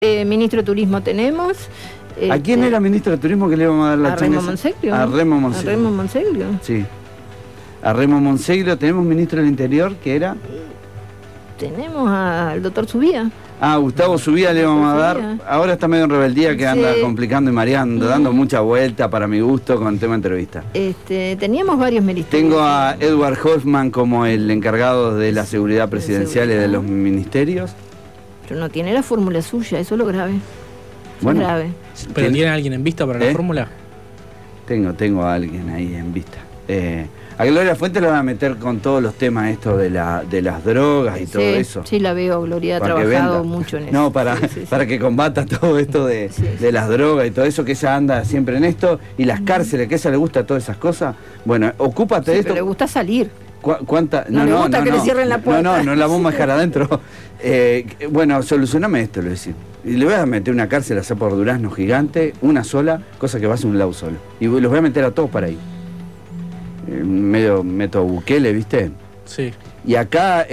Ministro de Turismo tenemos. ¿A quién era ministro de Turismo que le íbamos a dar la chance? A Remo Monseglio. A Remo Monseglio. A Remo Monseglio. Sí. A Remo Monseglio. Tenemos ministro del Interior, que era... Tenemos al doctor Subía. Ah, Gustavo Subía le íbamos a dar. Ahora está medio en rebeldía, que anda complicando y mareando, dando mucha vuelta para mi gusto con el tema entrevista. Teníamos varios ministerios. Tengo a Edward Hoffman como el encargado de la seguridad presidencial y de los ministerios. Pero no tiene la fórmula suya, eso es lo grave. Bueno, grave. ¿Pero tiene alguien en vista para la fórmula? Tengo a alguien ahí en vista. A Gloria Fuentes la van a meter con todos los temas estos de las drogas y todo eso. Sí, la veo, Gloria ha trabajado mucho en eso. No, para que combata todo esto de las drogas y todo eso, que ella anda siempre en esto, y las cárceles, que a ella le gusta todas esas cosas. Bueno, ocúpate de esto. Pero le gusta salir. ¿Cuánta? No le gusta que le cierren la puerta. No la vamos a dejar adentro. Bueno, solucioname esto, le voy a decir. Y le voy a meter una cárcel allá por Durazno gigante, una sola, cosa que va a ser un lado solo. Y los voy a meter a todos para ahí. Medio método Bukele, ¿viste? Sí. Y acá,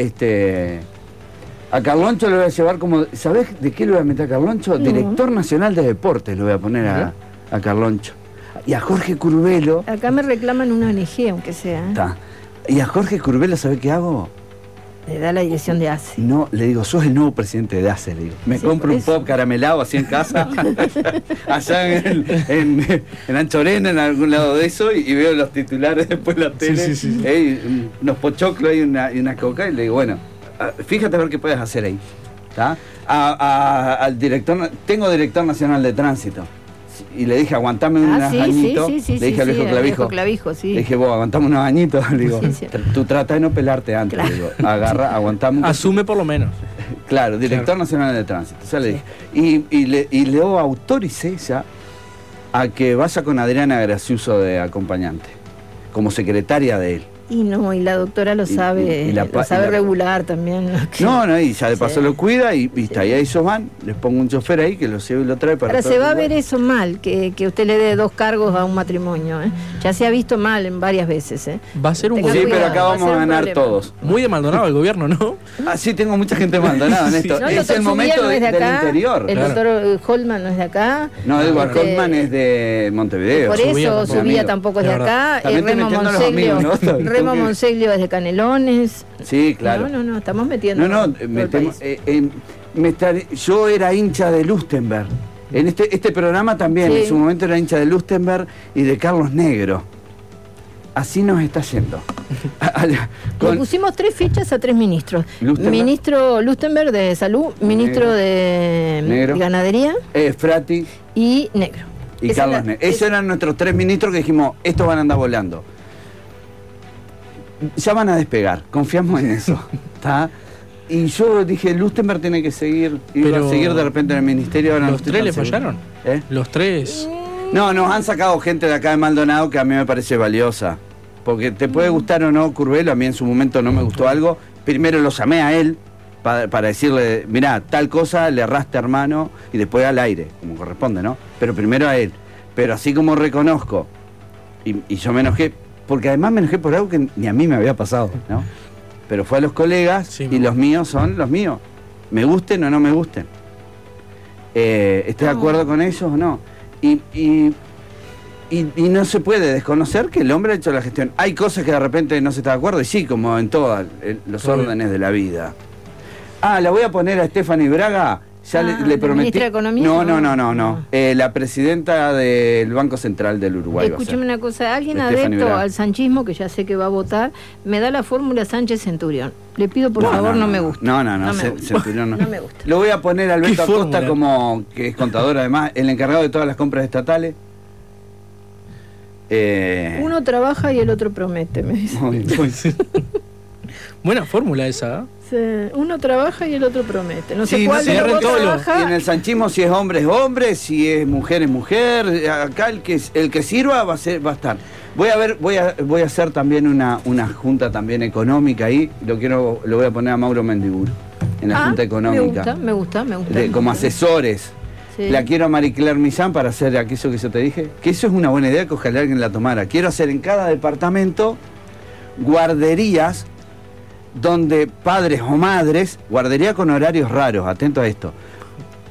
a Carloncho lo voy a llevar como... ¿Sabés de qué lo voy a meter a Carloncho? No. Director Nacional de Deportes lo voy a poner a Carloncho. Y a Jorge Curbelo... Acá me reclaman una ONG, aunque sea. Está. Y a Jorge Curbelo, ¿sabés qué hago? Le da la dirección de ACE. No, le digo, sos el nuevo presidente de ACE, le digo. Me compro un pop caramelado así en casa, allá en Anchorena, en algún lado de eso, y veo los titulares después en la tele. Sí. Unos pochoclos y una coca, y le digo, bueno, fíjate a ver qué puedes hacer ahí. ¿Tá? Al director, tengo director nacional de tránsito. Y le dije, aguantame unos añitos. Le dije al viejo Clavijo. Le dije, vos, aguantame unos añitos. Le digo, tú trata de no pelarte antes. Claro. Le digo, agarra, aguantame. Asume por lo menos. Claro, director nacional de tránsito. Ya le dije. Y le autoricé ya a que vaya con Adriana Graciuso de acompañante, como secretaria de él. Y la doctora lo sabe, lo sabe regular también. No, y ya de paso lo cuida y está, y ahí ellos van, les pongo un chofer ahí que lo lleve y lo trae para... Ahora se va a ver eso mal, que usted le dé 2 cargos a un matrimonio, ¿eh? Ya se ha visto mal en varias veces, ¿eh? Va a ser un gobierno. Sí, pero acá vamos a ganar todos. Muy de Maldonado el gobierno, ¿no? Sí, tengo mucha gente Maldonado en esto. No, es el momento del interior. El doctor Holman no es de acá. No, Edward Holman es de Montevideo. Por eso Subía tampoco es de acá. Remo Monseglio de Canelones. Sí, claro. No, estamos metiendo. Yo era hincha de Lustenberg. En este programa también, en su momento era hincha de Lustenberg y de Carlos Negro. Así nos está yendo. Le pusimos 3 fichas a 3 ministros. Ministro Lustenberg de Salud, ministro de Ganadería. Frati. Y Negro. Y Carlos Negro. Esos eran nuestros 3 ministros que dijimos, estos van a andar volando. Ya van a despegar, confiamos en eso. ¿Tá? Y yo dije, Lustenberg tiene que seguir, iba a seguir de repente en el ministerio. Ahora ¿Los 3 le fallaron? ¿Los 3? No, nos han sacado gente de acá de Maldonado que a mí me parece valiosa. Porque te puede gustar o no Curbelo, a mí en su momento no me gustó algo. Primero lo llamé a él para decirle, mirá, tal cosa, le erraste, hermano, y después al aire, como corresponde, ¿no? Pero primero a él. Pero así como reconozco, y yo me enojé, porque además me enojé por algo que ni a mí me había pasado, ¿no? Pero fue a los colegas y los míos son los míos. Me gusten o no me gusten. ¿Estoy de acuerdo con ellos o no? Y no se puede desconocer que el hombre ha hecho la gestión. Hay cosas que de repente no se está de acuerdo, y sí, como en todos los órdenes de la vida. La voy a poner a Stephanie Braga. Ya le prometí. ¿Ministra de Economía? No. La presidenta del Banco Central del Uruguay. Escúcheme una cosa, alguien adepto al sanchismo, que ya sé que va a votar, me da la fórmula Sánchez Centurión. Le pido por favor, no me gusta. No, Centurión no. No me gusta. Lo voy a poner a Alberto Acosta como, que es contador además, el encargado de todas las compras estatales. Uno trabaja y el otro promete, me dice. Buena fórmula esa, ¿eh? Sí, uno trabaja y el otro promete. No sé cuál de los dos trabaja. Y en el sanchismo, si es hombre, si es mujer. Acá el que sirva va a estar. Voy a hacer también una junta también económica ahí. Lo voy a poner a Mauro Mendiburu en la junta económica. Me gusta. Como asesores. Sí. La quiero a Marie-Claire Millán para hacer aquello que yo te dije. Que eso es una buena idea, que ojalá alguien la tomara. Quiero hacer en cada departamento guarderías donde padres o madres, guardería con horarios raros, atento a esto,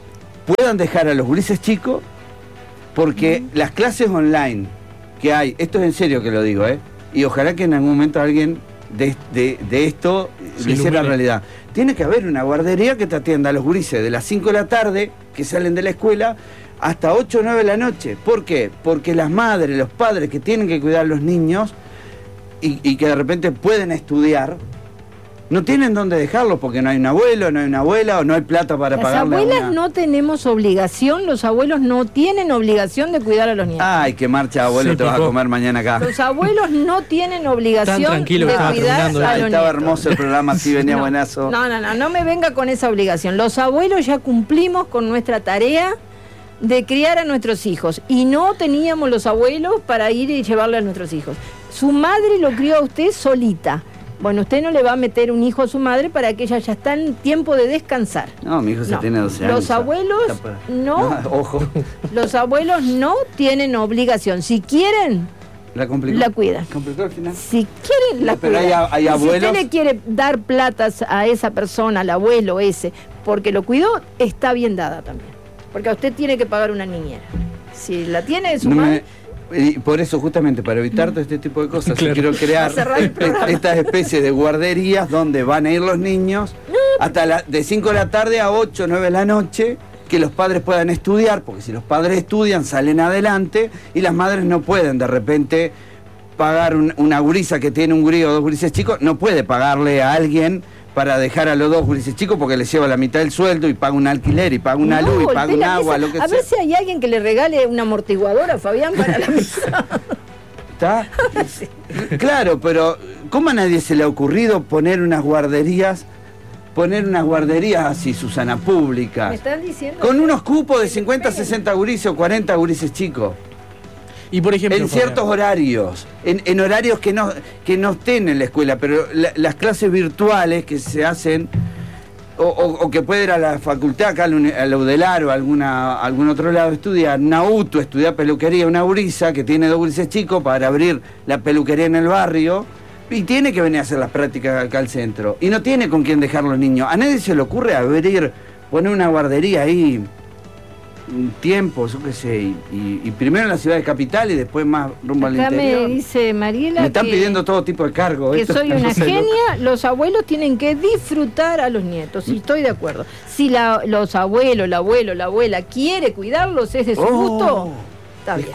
puedan dejar a los gurises chicos, porque las clases online que hay, esto es en serio que lo digo, y ojalá que en algún momento alguien de esto le hiciera realidad. Tiene que haber una guardería que te atienda a los gurises de las 5 de la tarde, que salen de la escuela, hasta 8 o 9 de la noche. ¿Por qué? Porque las madres, los padres que tienen que cuidar a los niños y que de repente pueden estudiar, no tienen dónde dejarlos porque no hay un abuelo, no hay una abuela o no hay plata para pagarle. Las abuelas no tenemos obligación, los abuelos no tienen obligación de cuidar a los nietos. Ay, qué marcha, abuelo, te vas a comer mañana acá. Los abuelos no tienen obligación de cuidar a los nietos. Estaba hermoso el programa, así venía buenazo. No me venga con esa obligación. Los abuelos ya cumplimos con nuestra tarea de criar a nuestros hijos y no teníamos los abuelos para ir y llevarle a nuestros hijos. Su madre lo crió a usted solita. Bueno, usted no le va a meter un hijo a su madre para que ella ya está en tiempo de descansar. No, mi hijo se tiene 12 años. Los abuelos ojo. Los abuelos no tienen obligación. Si quieren, la cuidan. ¿Completó al final? Si quieren, la cuidan. Pero hay abuelos. Si usted le quiere dar platas a esa persona, al abuelo ese, porque lo cuidó, está bien dada también. Porque a usted tiene que pagar una niñera. Si la tiene su madre... Y por eso, justamente, para evitar todo este tipo de cosas, quiero crear estas especies de guarderías donde van a ir los niños hasta de 5 de la tarde a 8 o 9 de la noche, que los padres puedan estudiar, porque si los padres estudian, salen adelante, y las madres no pueden de repente pagar una gurisa que tiene un gurí o dos gurises chicos, no puede pagarle a alguien para dejar a los dos gurises chicos porque les lleva la mitad del sueldo y paga un alquiler y paga una luz y paga un agua, lo que sea. A ver si hay alguien que le regale un amortiguador a Fabián para la mesa. ¿Está? Claro, pero ¿cómo a nadie se le ha ocurrido poner unas guarderías así, Susana, públicas? ¿Me están diciendo? Con unos cupos de 50, 60 gurises o 40 gurises chicos. Y por ejemplo, en ciertos horarios, en horarios que no estén en la escuela, pero las clases virtuales que se hacen, o que puede ir a la facultad, acá al UDELAR o a algún otro lado estudiar, estudiar peluquería, una gurisa que tiene dos gurises chicos para abrir la peluquería en el barrio, y tiene que venir a hacer las prácticas acá al centro, y no tiene con quién dejar los niños. A nadie se le ocurre poner una guardería ahí un tiempo, yo qué sé, y primero en la ciudad de capital y después más rumbo al interior. Me dice Mariela me están pidiendo todo tipo de cargos. Que soy una genia. Los abuelos tienen que disfrutar a los nietos, y estoy de acuerdo. Si los abuelos, el abuelo, la abuela quiere cuidarlos, es de su gusto, está bien.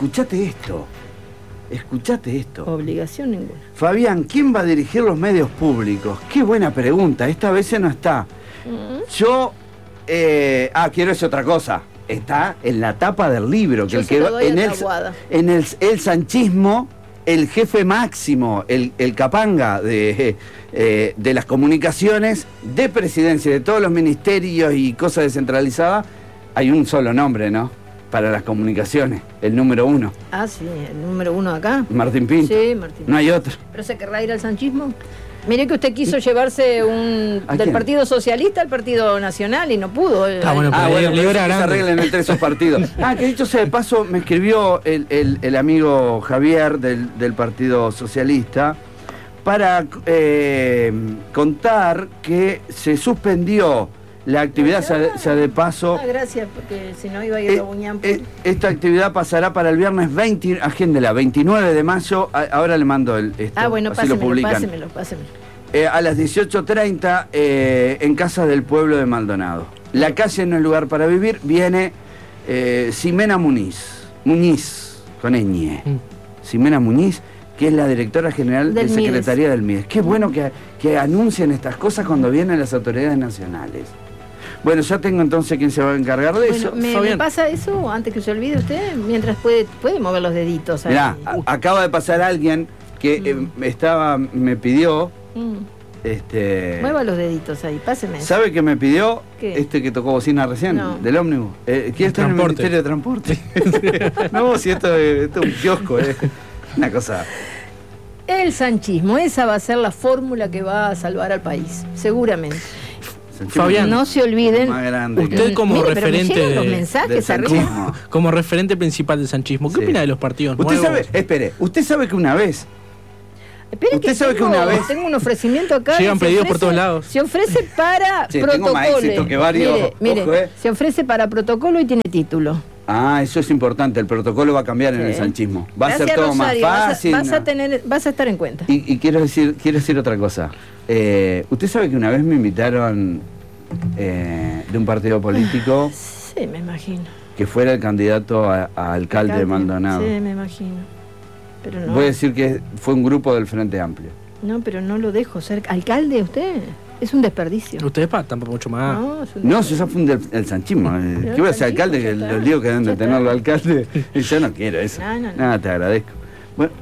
Escuchate esto. Obligación ninguna. Fabián, ¿quién va a dirigir los medios públicos? Qué buena pregunta, esta vez no está. Yo, quiero decir otra cosa. Está en la tapa del libro, que en el sanchismo, el jefe máximo, el capanga de las comunicaciones, de presidencia, de todos los ministerios y cosas descentralizadas, hay un solo nombre, ¿no? Para las comunicaciones, el número 1. Ah, sí, el número 1 acá. Martín Pinto. Sí, Martín Pinto. No hay otro. ¿Pero se querrá ir al sanchismo? Mire que usted quiso llevarse del Partido Socialista al Partido Nacional y no pudo. Le se arreglen entre esos partidos. Que dicho sea de paso, me escribió el amigo Javier del Partido Socialista para contar que se suspendió la actividad, ya de paso. Gracias, porque si no iba a ir a Buñán. Esta actividad pasará para el viernes 29 de mayo. Ahora le mando esto. Bueno, así lo publican. Pásemelo. A las 18:30 en Casa del Pueblo de Maldonado. La calle no es lugar para vivir. Viene Ximena Muñiz, con ñ. Ximena Muñiz, que es la directora general de Secretaría del MIDES. Qué bueno que anuncien estas cosas cuando vienen las autoridades nacionales. Bueno, ya tengo entonces quién se va a encargar de eso. ¿Me pasa eso antes que se olvide usted? Mientras puede mover los deditos. Mirá, acaba de pasar alguien que me pidió... Mueva los deditos ahí, páseme. ¿Sabe qué me pidió? ¿Qué? Que tocó bocina recién, del ómnibus. ¿Quién está en el Ministerio de Transporte? No, si esto es un kiosco, una cosa... El sanchismo, esa va a ser la fórmula que va a salvar al país, seguramente. Fabián, no se olviden. Usted como referente los mensajes arriba. Como referente principal del sanchismo, ¿qué opina de los partidos nuevos? Usted sabe que una vez Espera, Usted sabe que una vez tengo un ofrecimiento acá. Llegan que se pedidos por ofrece- todos lados. Se ofrece para Sí, tengo más protocolo. éxito que varios. Mire, Ojo, se ofrece para protocolo y tiene título. eso es importante. El protocolo va a cambiar en el Sí. sanchismo. Va a Gracias, ser todo Rosario, más fácil. vas a estar en cuenta. Y quiero decir otra cosa. Usted sabe que una vez me invitaron de un partido político Sí, me imagino. que fuera el candidato a alcalde de Maldonado. Sí, me imagino. Pero no. Voy a decir que fue un grupo del Frente Amplio. No, pero no lo dejo ser. ¿Alcalde usted? Es un desperdicio. Ustedes tampoco mucho más. No, es un No, desperdicio. si eso fue el sanchismo. Pero ¿Qué voy a el ser alcalde? Que sanchismo ya los líos que deben de está. tener los alcaldes. Y yo no quiero eso. No. Nada, te agradezco. Bueno,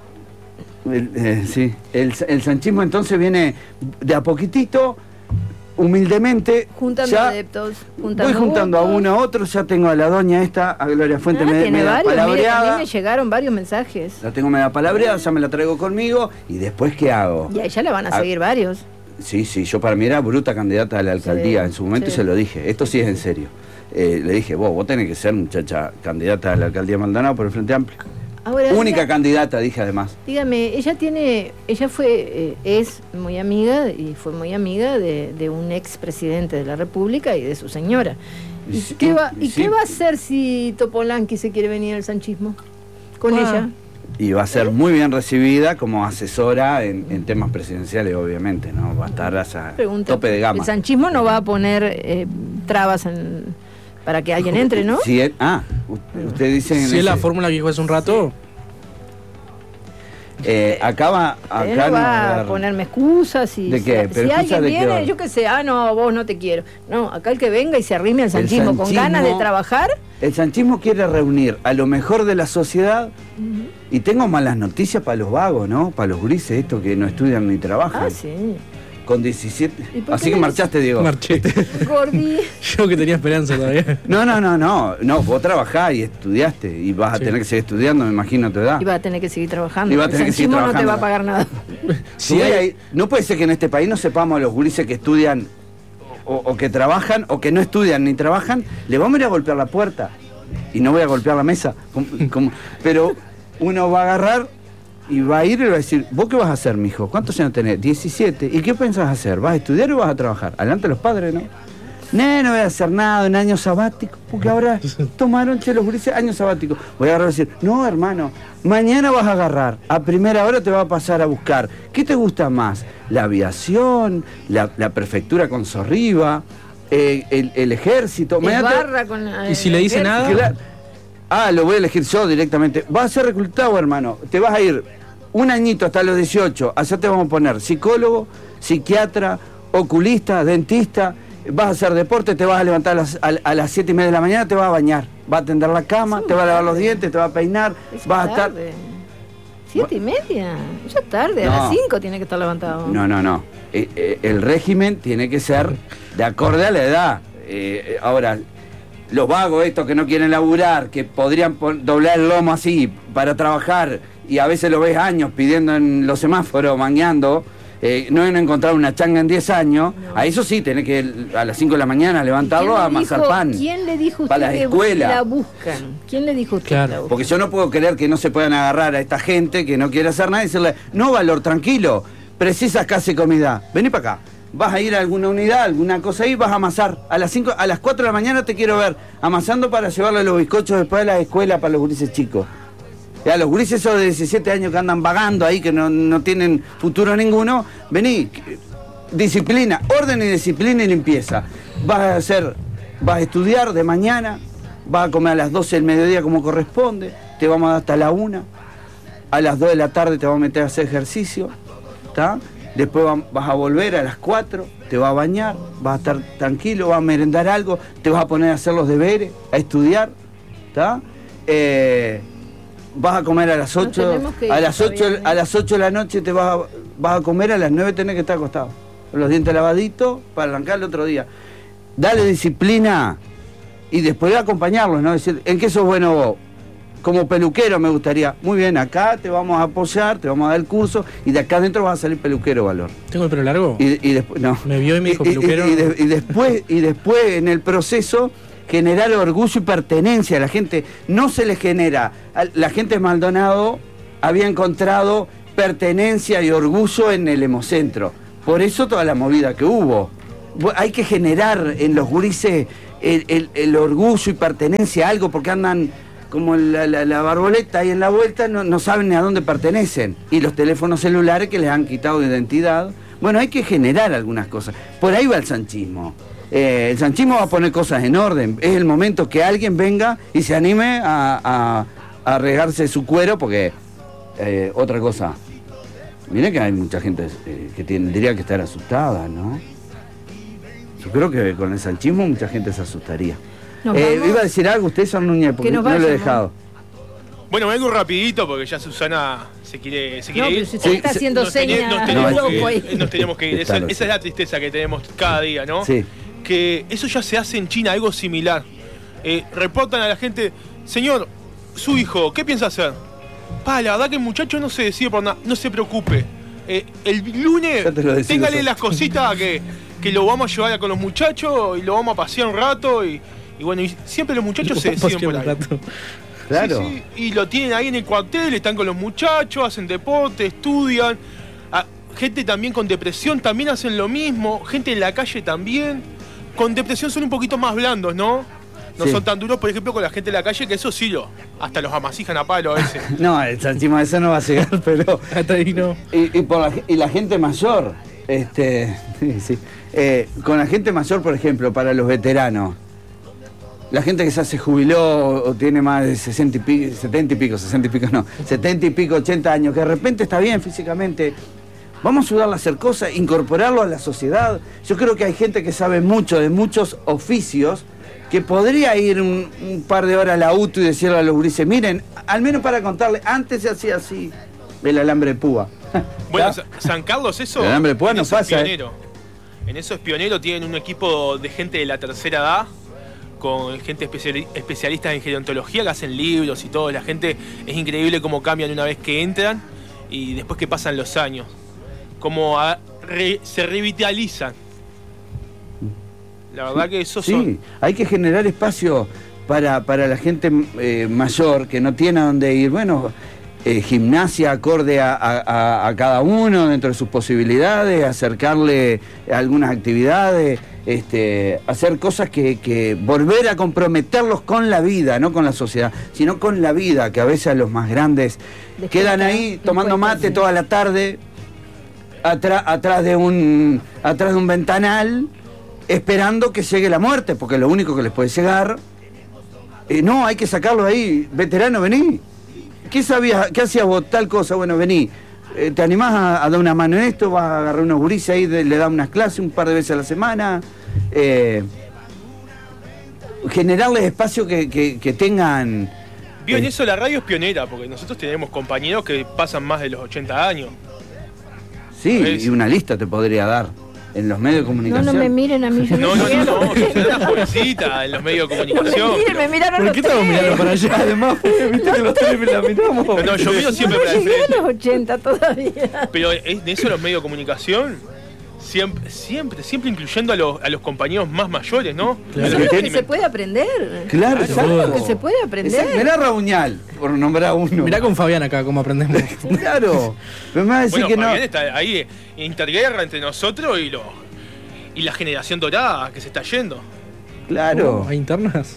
sí. El sanchismo entonces viene de a poquitito, humildemente. Juntando ya adeptos. voy juntando a votos. uno a otro. Ya tengo a la doña esta, a Gloria Fuente, Tiene media varios. Mire, a mí palabreada. me llegaron varios mensajes. La tengo media palabreada, ya me la traigo conmigo. ¿Y después qué hago? Y a ella la van a seguir varios. Sí, yo para mí era bruta candidata a la alcaldía. Sí, En su momento sí. se lo dije. Esto sí es en serio. Le dije, vos tenés que ser, muchacha, candidata a la alcaldía de Maldonado por el Frente Amplio. Ahora, Única candidata, dije además. dígame, es muy amiga y fue muy amiga de un expresidente de la República y de su señora. ¿Y Sí, qué va sí. a hacer si Topolanqui se quiere venir al sanchismo? Con ella. Y va a ser muy bien recibida como asesora en temas presidenciales, obviamente, ¿no? Va a estar a Pregunta, tope de gama. el sanchismo no va a poner trabas para que alguien entre, ¿no? Si usted dice... en Si es la ese- fórmula que dijo hace un rato, acá Él no no va a haber- ponerme excusas y ¿De qué? si ¿Pero alguien excusas de qué viene, va? yo qué sé, no, vos no te quiero. No, acá el que venga y se arrime al sanchismo con ganas de trabajar. El sanchismo quiere reunir a lo mejor de la sociedad. Y tengo malas noticias para los vagos, ¿no? Para los grises, estos que no estudian ni trabajan. Ah, sí. Con 17. ¿Y por Así qué que no marchaste, Diego. marchete. Gordi. Yo que tenía esperanza todavía. No, vos trabajás y estudiaste y vas a Sí. tener que seguir estudiando, me imagino tu edad. Y va a tener que seguir trabajando. Y va a El tener que seguir sanchismo no te va a trabajando. pagar nada. Si hay- No puede ser que en este país no sepamos a los gurises que estudian o que trabajan o que no estudian ni trabajan, le vamos a ir a golpear la puerta y no voy a golpear la mesa. Pero uno va a agarrar y va a ir y va a decir, ¿vos qué vas a hacer, mijo? ¿Cuántos años tenés? 17. ¿Y qué pensás hacer? ¿Vas a estudiar o vas a trabajar? Adelante los padres, ¿no? No voy a hacer nada en año sabático, porque ahora tomaron, los gurises, año sabático. Voy a agarrar y decir, no, hermano, mañana vas a agarrar, a primera hora te va a pasar a buscar. ¿Qué te gusta más? ¿La aviación? ¿La prefectura con Sorriba? ¿El ejército? Mañana te- Barra con ¿Y si le dice nada? Lo voy a elegir yo directamente. Vas a ser reclutado, hermano. Te vas a ir un añito hasta los 18. Allá te vamos a poner psicólogo, psiquiatra, oculista, dentista. Vas a hacer deporte, te vas a levantar a las 7:30 de la mañana, te vas a bañar. Vas a tender la cama, te vas a lavar los dientes, te vas a peinar. Vas a estar... 7:30. Ya es tarde, a No. las 5 tiene que estar levantado. No. El régimen tiene que ser de acorde a la edad. Ahora, los vagos estos que no quieren laburar, que podrían doblar el lomo así para trabajar y a veces lo ves años pidiendo en los semáforos, mangueando, no han encontrado una changa en 10 años, a eso sí tenés que a las 5 de la mañana levantarlo a amasar pan. ¿Quién le dijo a usted para la que escuela. la buscan? ¿Quién le dijo a usted Claro, que la buscan? Porque yo no puedo creer que no se puedan agarrar a esta gente que no quiere hacer nada y decirle, no, Valor, tranquilo, precisas casi comida, vení para acá. Vas a ir a alguna unidad, alguna cosa ahí, vas a amasar. A las 4 de la mañana te quiero ver amasando para llevarle los bizcochos después de la escuela para los gurises chicos. Ya, los gurises esos de 17 años que andan vagando ahí, que no tienen futuro ninguno, vení, disciplina, orden y disciplina y limpieza. Vas a estudiar de mañana, vas a comer a las 12 del mediodía como corresponde, te vamos a dar hasta la 1, a las 2 de la tarde te vamos a meter a hacer ejercicio, ¿está? Después vas a volver a las 4, te vas a bañar, vas a estar tranquilo, vas a merendar algo, te vas a poner a hacer los deberes, a estudiar, ¿está? Vas a comer a las 8, tenemos que ir, a las 8, Fabián, a las 8 de la noche vas a comer, a las 9 tenés que estar acostado, con los dientes lavaditos para arrancar el otro día. Dale disciplina y después de acompañarlos, ¿no? Decir, ¿en qué sos bueno vos? Como peluquero me gustaría. Muy bien, acá te vamos a apoyar, te vamos a dar el curso y de acá adentro vas a salir peluquero, Valor. ¿Tengo el pelo largo? Y después, no. Me vio y me dijo peluquero. Y después en el proceso generar orgullo y pertenencia a la gente. No se les genera. La gente de Maldonado había encontrado pertenencia y orgullo en el Hemocentro. Por eso toda la movida que hubo. Hay que generar en los gurises el orgullo y pertenencia a algo, porque andan como la barboleta ahí en la vuelta, no saben ni a dónde pertenecen. Y los teléfonos celulares que les han quitado identidad. Bueno, hay que generar algunas cosas. Por ahí va el sanchismo. El sanchismo va a poner cosas en orden. Es el momento que alguien venga y se anime a regarse su cuero, porque otra cosa. Mirá que hay mucha gente que tendría que estar asustada, ¿no? Yo creo que con el sanchismo mucha gente se asustaría. Iba a decir algo, usted, San Núñez, porque no lo he dejado. Bueno, me vengo rapidito porque ya Susana se quiere ir. Se está haciendo señas. Nos tenemos que ir. Esa es la tristeza que tenemos cada día, ¿no? Sí. Que eso ya se hace en China, algo similar. Reportan a la gente, señor, su hijo, ¿qué piensa hacer? La verdad que el muchacho no se decide por nada, no se preocupe. El lunes, téngale las cositas que lo vamos a llevar con los muchachos y lo vamos a pasear un rato y bueno, y siempre los muchachos se deciden por ahí. Claro. Sí, y lo tienen ahí en el cuartel, están con los muchachos, hacen deporte, estudian. Gente también con depresión también hacen lo mismo, gente en la calle también. Con depresión son un poquito más blandos, ¿no? No son tan duros, por ejemplo, con la gente en la calle, que eso sí, hasta los amasijan a palo a veces. No, el sanchismo de eso no va a llegar, pero... Hasta ahí no. Y la gente mayor, con la gente mayor, por ejemplo, para los veteranos, la gente que ya se jubiló o tiene más de 70 y pico, 80 años, que de repente está bien físicamente, vamos a ayudarle a hacer cosas, incorporarlo a la sociedad. Yo creo que hay gente que sabe mucho de muchos oficios, que podría ir un par de horas a la auto y decirle a los gurises, miren, al menos para contarle, antes se hacía así, el alambre de púa. Bueno, San Carlos, eso... El alambre de púa no pasa, En eso es pionero, tienen un equipo de gente de la tercera edad, con gente especialista en gerontología, que hacen libros y todo. La gente, es increíble cómo cambian una vez que entran y después que pasan los años. Cómo se revitalizan. La verdad que eso sí, hay que generar espacio para la gente mayor que no tiene a dónde ir. Bueno, gimnasia acorde a cada uno dentro de sus posibilidades, acercarle algunas actividades, hacer cosas que volver a comprometerlos con la vida, no con la sociedad, sino con la vida, que a veces a los más grandes quedan ahí tomando mate toda la tarde atrás de un ventanal, esperando que llegue la muerte, porque es lo único que les puede llegar. No, hay que sacarlo ahí. Veterano, vení. ¿Qué sabías? ¿Qué hacías vos? Tal cosa. Bueno, vení. ¿Te animás a dar una mano en esto? ¿Vas a agarrar unos gurises ahí? Le das unas clases un par de veces a la semana. Generarles espacio que tengan... Bien, eso la radio es pionera, porque nosotros tenemos compañeros que pasan más de los 80 años. Sí, y una lista te podría dar. En los medios de comunicación. No me miren a mí. No, Susana es jovencita en los medios de comunicación. Me miraron ¿Por qué estamos mirando para allá? Además, viste que los tres me la miramos. No, yo miro siempre para el llegué frente. a los 80 todavía. Pero en eso los medios de comunicación, siempre incluyendo a los compañeros más mayores, ¿no? Claro. Eso es lo que se puede aprender. Claro, exacto. Lo que se puede aprender. Mirá Rabuñal, por nombrar uno. Mirá con Fabián acá cómo aprendemos. Claro. Pero me va a decir que Fabián no. está ahí, interguerra entre nosotros y la generación dorada que se está yendo. Claro. ¿Hay internas?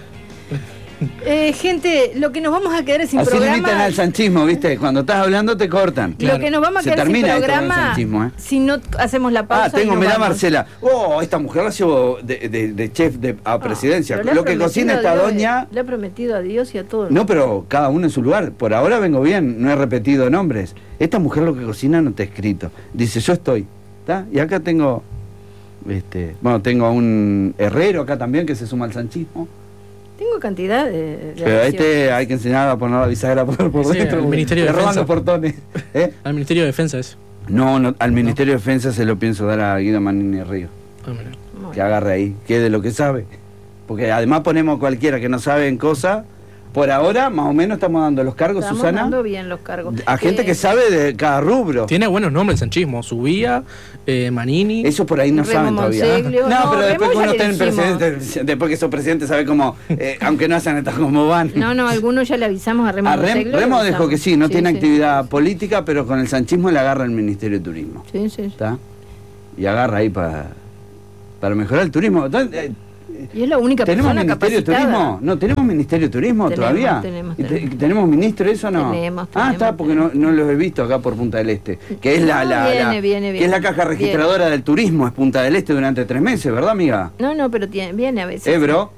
Gente, lo que nos vamos a quedar es sin así programa. Así limitan al sanchismo, ¿viste? Cuando estás hablando te cortan. Lo que nos vamos a quedar sin programa si no hacemos la pausa. Mirá Marcela. Esta mujer la llevo de chef a presidencia. Lo que cocina esta doña... Le ha prometido a Dios y a todos. No, pero cada uno en su lugar. Por ahora vengo bien, no he repetido nombres. Esta mujer lo que cocina no está escrito. Dice, yo estoy. ¿Está? Y acá tengo... tengo a un herrero acá también que se suma al sanchismo. Tengo cantidad de pero hay que enseñar a poner la bisagra por dentro. Al Ministerio de Defensa. Los portones. Al Ministerio de Defensa eso. No, al Ministerio de Defensa se lo pienso dar a Guido Manini Río. Que agarre ahí, que de lo que sabe. Porque además ponemos cualquiera que no sabe en cosas por ahora, más o menos estamos dando los cargos, Estamos Susana, dando bien los cargos. a gente que sabe de cada rubro. Tiene buenos nombres el sanchismo. Subía, Manini. Eso por ahí no Remo saben todavía. Monseglio. No, No, pero después Remo que ya uno le está en dijimos. presidente, después que sos presidente, sabe cómo, aunque no hacen estas como van. No, algunos ya le avisamos a Remo Monseglio, le Remo dijo avisamos. que sí, no tiene sí, actividad política, pero con el sanchismo le agarra el Ministerio de Turismo. Sí. ¿Está? Y agarra ahí para mejorar el turismo. Entonces, Y es la única ¿tenemos persona Ministerio de capacitada. Turismo? ¿No tenemos Ministerio de Turismo todavía? Tenemos. ¿Tenemos ministro de eso o no? Tenemos, está, porque tenemos. no los he visto acá por Punta del Este. Que es Viene. que es la caja registradora del turismo, es Punta del Este durante 3 meses, ¿verdad, amiga? No, pero viene a veces. Bro.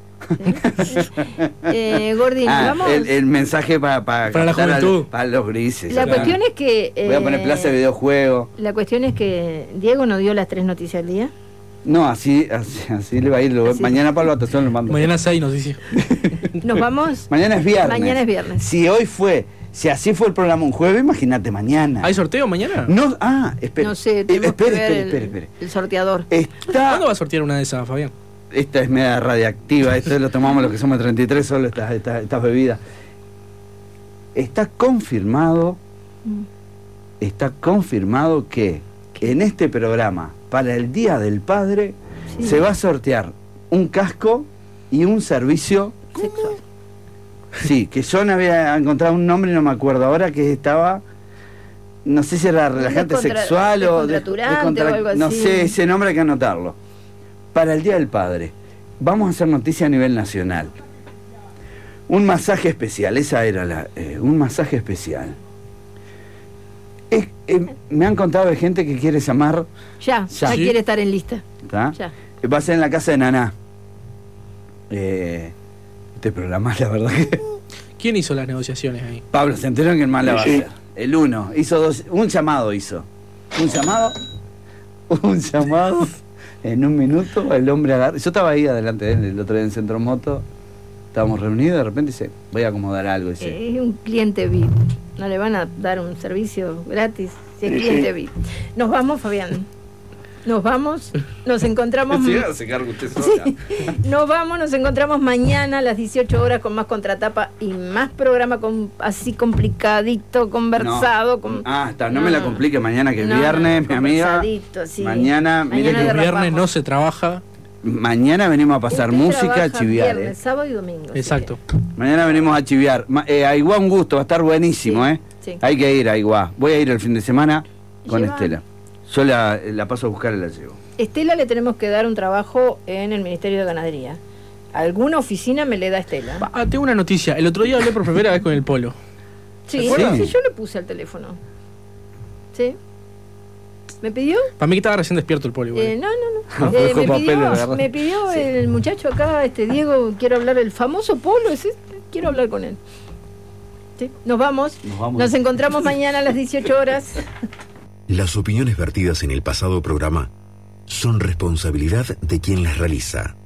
Gordín, vamos. El mensaje para la juventud. para los grises. La claro. cuestión es que... Voy a poner plaza de videojuego. La cuestión es que Diego nos dio las 3 noticias del día. No, así le va a ir. Así. Mañana Pablo Atazón lo mando. Mañana 6 noticias. ¿Nos vamos? Mañana es viernes. Mañana es viernes. Si así fue el programa un jueves, imagínate mañana. ¿Hay sorteo mañana? No, espera. No sé, tenemos que ver espere. el sorteador. ¿Cuándo va a sortear una de esas, Fabián? Esta es media radiactiva, esto lo tomamos los que somos de 33, solo estas bebidas. Está confirmado que en este programa, para el Día del Padre, Sí. se va a sortear un casco y un servicio. Sexual. Sí, que yo no había encontrado un nombre, no me acuerdo ahora, que estaba, no sé si era relajante sexual o descontraturante o algo no así. sé, ese nombre hay que anotarlo. Para el Día del Padre, vamos a hacer noticia a nivel nacional. Un masaje especial, esa era un masaje especial. Me han contado de gente que quiere llamar, Ya Sí. quiere estar en lista. ¿tá? Ya. Va a ser en la casa de Naná. Este programa, la verdad que... ¿Quién hizo las negociaciones ahí? Pablo, se enteró que el mal la va a hacer. El 1 hizo un llamado en un minuto, el hombre agarra. Yo estaba ahí adelante de él el otro día en Centro Moto, estábamos reunidos, de repente dice, voy a acomodar algo, dice. Es un cliente VIP. No le van a dar un servicio gratis si es cliente VIP. Nos vamos, Fabián. Nos vamos, nos encontramos. Se carga usted sola. Sí. Nos encontramos mañana a las 18 horas con más Contratapa y más programa así complicadito, conversado. No me la complique mañana que es viernes, mi amiga. Sí. Mañana, mire que El viernes derrapamos. no se trabaja. mañana venimos a pasar Usted música, a trabaja chiviar. Viernes, sábado y domingo. Exacto. Mañana venimos a chiviar. A Iguá un gusto, va a estar buenísimo, Sí, sí. Hay que ir a Iguá. Voy a ir el fin de semana con Lleva. Estela. Yo la paso a buscar y la llevo. Estela le tenemos que dar un trabajo en el Ministerio de Ganadería. ¿Alguna oficina me le da Estela? Tengo una noticia. El otro día hablé por primera vez con el Polo. Sí, ¿Se acuerdan? sí, yo le puse al teléfono. ¿Sí? ¿Me pidió? Para mí que estaba recién despierto el Polo. Igual. No. Dejó papel en la garrafa. Me pidió el muchacho acá, Diego, quiero hablar, el famoso Polo, quiero hablar con él. ¿Sí? Nos vamos. Nos encontramos mañana a las 18 horas. Las opiniones vertidas en el pasado programa son responsabilidad de quien las realiza